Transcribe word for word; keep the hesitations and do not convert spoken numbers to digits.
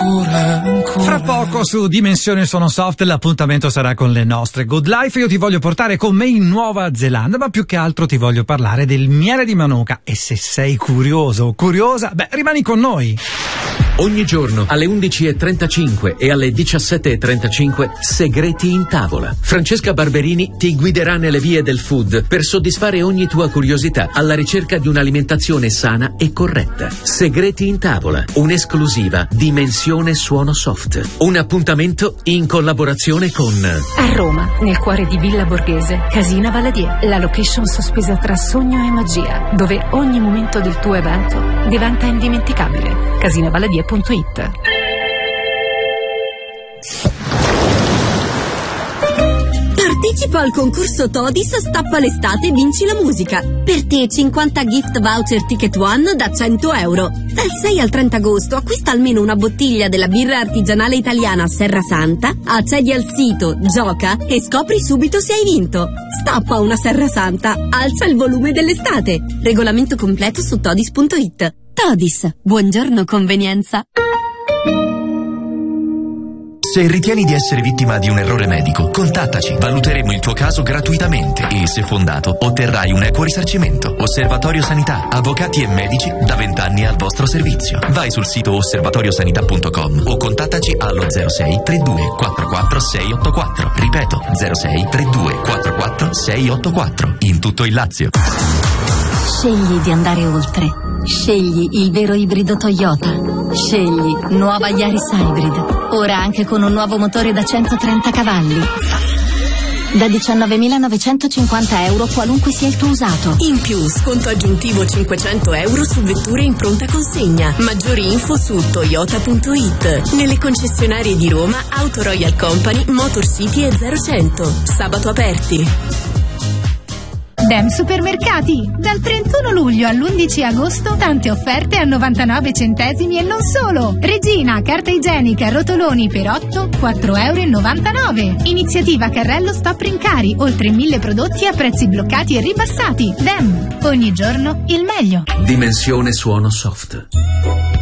ancora, ancora. Fra poco su Dimensione Suono Soft l'appuntamento sarà con le nostre Good Life. Io ti voglio portare con me in Nuova Zelanda, ma più che altro ti voglio parlare del miele di Manuka. E se sei curioso o curiosa, beh, rimani con noi. Ogni giorno alle undici e trentacinque e alle diciassette e trentacinque Segreti in tavola. Francesca Barberini ti guiderà nelle vie del food per soddisfare ogni tua curiosità alla ricerca di un'alimentazione sana e corretta. Segreti in tavola, un'esclusiva Dimensione Suono Soft. Un appuntamento in collaborazione con a Roma, nel cuore di Villa Borghese, Casina Valadier, la location sospesa tra sogno e magia, dove ogni momento del tuo evento diventa indimenticabile. casinavaladier punto it. Partecipa al concorso Todis Stappa l'estate e vinci la musica. Per te cinquanta gift voucher Ticket One da cento euro. Dal sei al trenta agosto acquista almeno una bottiglia della birra artigianale italiana Serra Santa, accedi al sito, gioca e scopri subito se hai vinto. Stappa una Serra Santa, alza il volume dell'estate. Regolamento completo su todis punto it. Todis, buongiorno convenienza. Se ritieni di essere vittima di un errore medico, contattaci. Valuteremo il tuo caso gratuitamente e, se fondato, otterrai un equo risarcimento. Osservatorio Sanità, avvocati e medici da vent'anni al vostro servizio. Vai sul sito osservatorio sanità punto com o contattaci allo zero sei trentadue quarantaquattro seicentottantaquattro. Ripeto, zero sei trentadue quarantaquattro seicentottantaquattro. In tutto il Lazio. Scegli di andare oltre. Scegli il vero ibrido Toyota. Scegli nuova Yaris Hybrid. Ora anche con un nuovo motore da centotrenta cavalli. Da diciannovemilanovecentocinquanta euro qualunque sia il tuo usato. In più, sconto aggiuntivo cinquecento euro su vetture in pronta consegna. Maggiori info su toyota punto it. Nelle concessionarie di Roma, Auto Royal Company, Motor City e zero cento. Sabato aperti. Dem Supermercati. Dal trentuno luglio all'undici agosto tante offerte a novantanove centesimi e non solo. Regina, carta igienica, rotoloni per otto, quattro e novantanove euro. Iniziativa Carrello Stop Rincari, oltre mille prodotti a prezzi bloccati e ribassati. Dem, ogni giorno il meglio. Dimensione Suono Soft.